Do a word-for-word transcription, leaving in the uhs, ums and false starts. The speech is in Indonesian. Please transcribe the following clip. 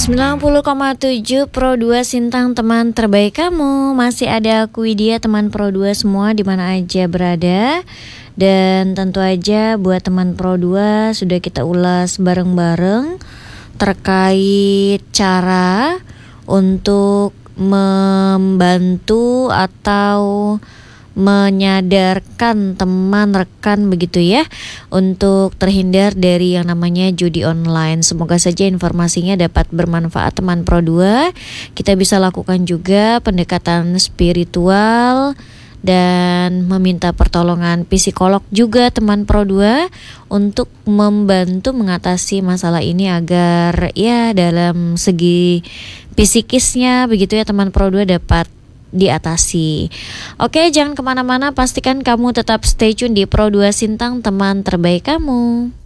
sembilan puluh koma tujuh Pro dua Sintang, teman terbaik kamu. Masih ada aku Widya, teman Pro dua semua di mana aja berada. Dan tentu aja buat teman Pro dua sudah kita ulas bareng-bareng terkait cara untuk membantu atau menyadarkan teman rekan begitu ya, untuk terhindar dari yang namanya judi online. Semoga saja informasinya dapat bermanfaat teman Pro dua. Kita bisa lakukan juga pendekatan spiritual dan meminta pertolongan psikolog juga teman Pro dua untuk membantu mengatasi masalah ini agar ya dalam segi psikisnya begitu ya teman Pro dua dapat diatasi. Oke, jangan kemana-mana, pastikan kamu tetap stay tune di Pro dua Sintang, teman terbaik kamu.